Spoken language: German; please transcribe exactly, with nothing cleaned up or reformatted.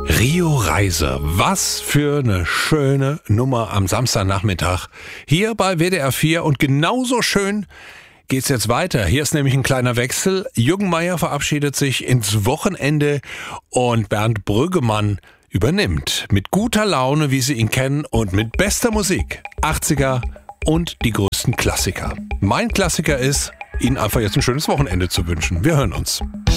Rio Reise, was für eine schöne Nummer am Samstagnachmittag hier bei W D R vier und genauso schön geht's jetzt weiter. Hier ist nämlich ein kleiner Wechsel. Jürgen Meier verabschiedet sich ins Wochenende und Bernd Brüggemann übernimmt mit guter Laune, wie Sie ihn kennen, und mit bester Musik, achtziger und die größten Klassiker. Mein Klassiker ist, Ihnen einfach jetzt ein schönes Wochenende zu wünschen. Wir hören uns.